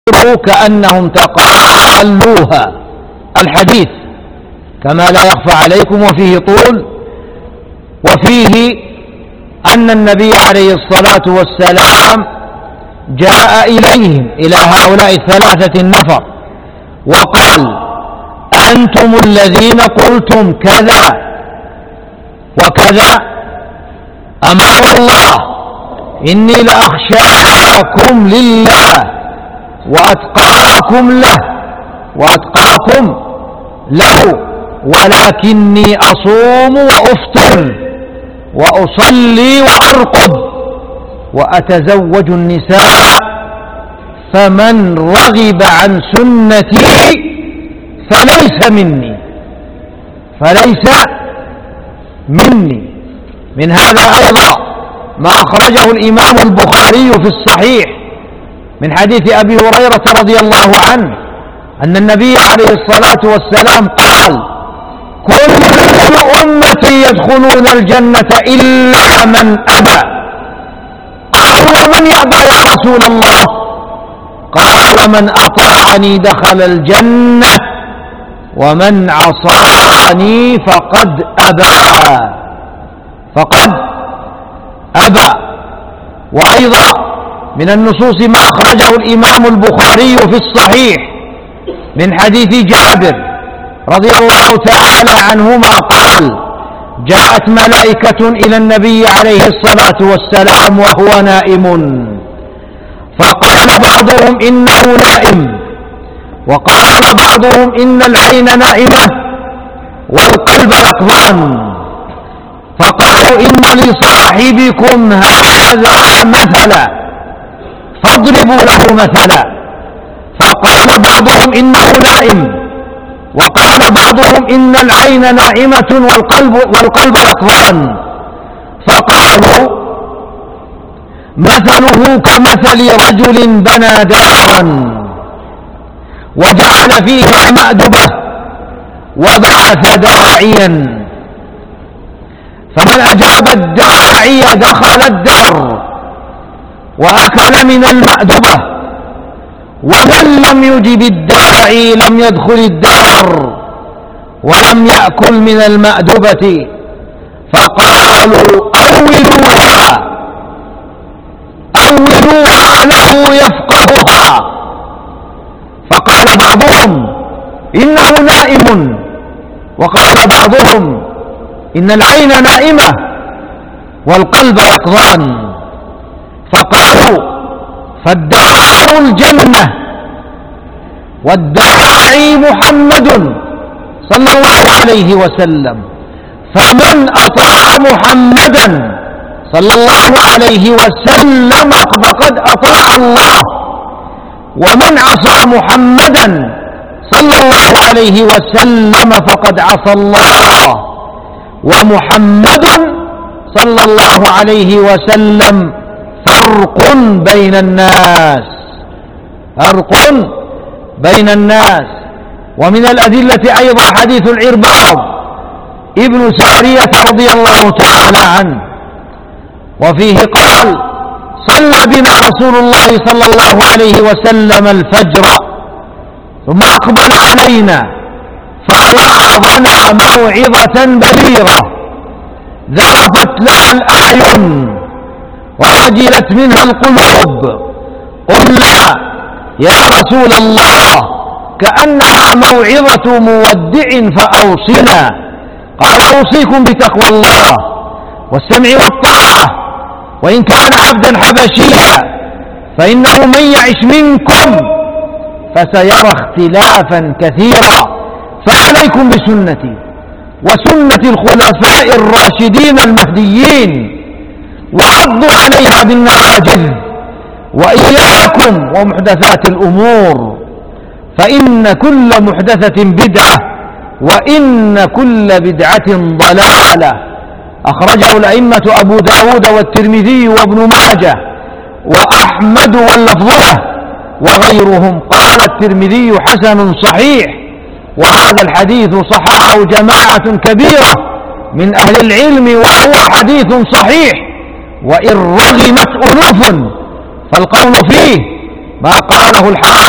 كأنهم تقالوها. الحديث كما لا يخفى عليكم وفيه طول، وفيه أن النبي عليه الصلاة والسلام جاء إليهم إلى هؤلاء الثلاثة النفر وقال: أنتم الذين قلتم كذا وكذا، أما والله إني لأخشاكم لله وأتقاكم له، ولكني أصوم وأفطر وأصلي وأرقد وأتزوج النساء، فمن رغب عن سنتي فليس مني. من هذا أيضا ما أخرجه الإمام البخاري في الصحيح من حديث أبي هريرة رضي الله عنه أن النبي عليه الصلاة والسلام قال: كل أمتي يدخلون الجنة إلا من أبى. قالوا: ومن يأبى يا رسول الله؟ قال: من أطاعني دخل الجنة ومن عصاني فقد أبى. وأيضا من النصوص ما أخرجه الإمام البخاري في الصحيح من حديث جابر رضي الله تعالى عنهما قال: جاءت ملائكة إلى النبي عليه الصلاة والسلام وهو نائم، فقال بعضهم إنه نائم، وقال بعضهم إن العين نائمة والقلب يقظان، فقالوا: إن لصاحبكم هذا مثلا فاضربوا له مثلا. فقال بعضهم إنه نائم، وقال بعضهم إن العين نائمة والقلب يقظان، فقالوا: مثله كمثل رجل بنى دارا وجعل فيها مأدبة وبعث داعيا، فمن أجاب الداعي دخل الدار وأكل من المأدبة، ومن لم يجب الداعي لم يدخل الدار ولم يأكل من المأدبة. فقالوا: أولوها له يفقهها. فقال بعضهم: إنه نائم، وقال بعضهم: إن العين نائمة والقلب يقظان. فقالوا: فالدار الجنة والداعي محمد صلى الله عليه وسلم، فمن أطاع محمدا صلى الله عليه وسلم فقد أطاع الله، ومن عصى محمدا صلى الله عليه وسلم فقد عصى الله، ومحمد صلى الله عليه وسلم فرق بين الناس. ومن الأدلة أيضا حديث العرباض ابن سارية رضي الله تعالى عنه، وفيه قال: صلى بنا رسول الله صلى الله عليه وسلم الفجر ثم أقبل علينا فوعظنا موعظة بليغة ذرفت لها الأعين ووجلت منها القلوب. قلنا: يا رسول الله كأنها موعظة مودع فأوصنا. قال: أوصيكم بتقوى الله والسمع والطاعة، وإن كان عبدا حبشيا، فإنه من يعش منكم فسيرى اختلافا كثيرا، فعليكم بسنتي وسنة الخلفاء الراشدين المهديين، وعضوا عليها بالنواجذ، وإياكم ومحدثات الأمور، فإن كل محدثة بدعة وإن كل بدعة ضلالة. أخرجه الأئمة أبو داود والترمذي وابن ماجه وأحمد واللفظ له وغيرهم. قال الترمذي: حسن صحيح. وهذا الحديث صححه جماعة كبيرة من أهل العلم، وهو حديث صحيح، وإن رغمت ألوف فالقول فيه ما قاله الحافظ